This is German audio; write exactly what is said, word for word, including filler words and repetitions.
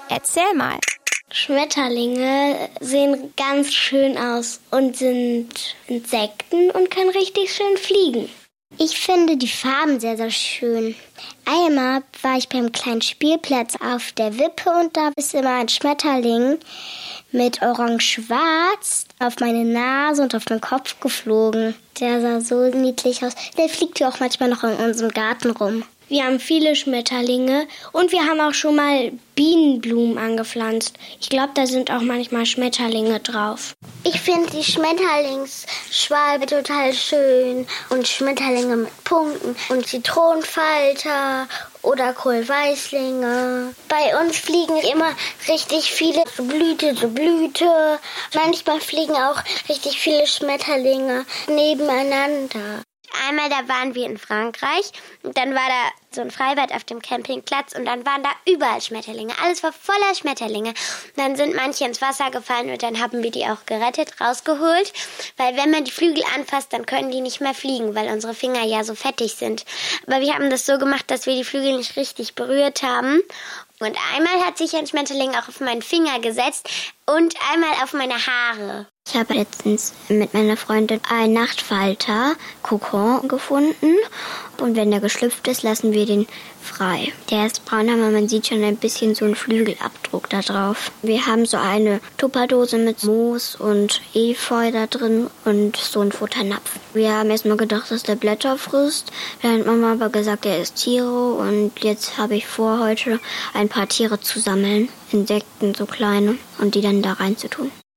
Erzähl mal. Schmetterlinge sehen ganz schön aus und sind Insekten und können richtig schön fliegen. Ich finde die Farben sehr, sehr schön. Einmal war ich beim kleinen Spielplatz auf der Wippe und da ist immer ein Schmetterling mit orange-schwarz auf meine Nase und auf meinen Kopf geflogen. Der sah so niedlich aus. Der fliegt ja auch manchmal noch in unserem Garten rum. Wir haben viele Schmetterlinge und wir haben auch schon mal Bienenblumen angepflanzt. Ich glaube, da sind auch manchmal Schmetterlinge drauf. Ich finde die Schmetterlingsschwalbe total schön und Schmetterlinge mit Punkten und Zitronenfalter oder Kohlweißlinge. Bei uns fliegen immer richtig viele zu Blüte zu Blüte. Manchmal fliegen auch richtig viele Schmetterlinge nebeneinander. Einmal, da waren wir in Frankreich und dann war da so ein Freibad auf dem Campingplatz und dann waren da überall Schmetterlinge. Alles war voller Schmetterlinge. Und dann sind manche ins Wasser gefallen und dann haben wir die auch gerettet, rausgeholt. Weil wenn man die Flügel anfasst, dann können die nicht mehr fliegen, weil unsere Finger ja so fettig sind. Aber wir haben das so gemacht, dass wir die Flügel nicht richtig berührt haben. Und einmal hat sich ein Schmetterling auch auf meinen Finger gesetzt und einmal auf meine Haare. Ich habe letztens mit meiner Freundin einen Nachtfalter, Kokon, gefunden. Und wenn der geschlüpft ist, lassen wir den frei. Der ist braun, aber man sieht schon ein bisschen so einen Flügelabdruck da drauf. Wir haben so eine Tupperdose mit Moos und Efeu da drin und so einen Futternapf. Wir haben erst mal gedacht, dass der Blätter frisst. Dann hat Mama aber gesagt, er isst Tiere. Und jetzt habe ich vor, heute ein paar Tiere zu sammeln. Insekten, so kleine, und die dann da reinzutun.